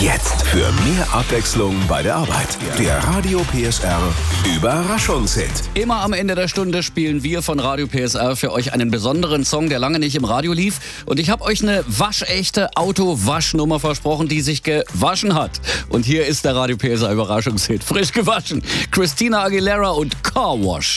Jetzt für mehr Abwechslung bei der Arbeit. Der Radio PSR Überraschungshit. Immer am Ende der Stunde spielen wir von Radio PSR für euch einen besonderen Song, der lange nicht im Radio lief. Und ich habe euch eine waschechte Autowaschnummer versprochen, die sich gewaschen hat. Und hier ist der Radio PSR Überraschungshit. Frisch gewaschen. Christina Aguilera und Car Wash.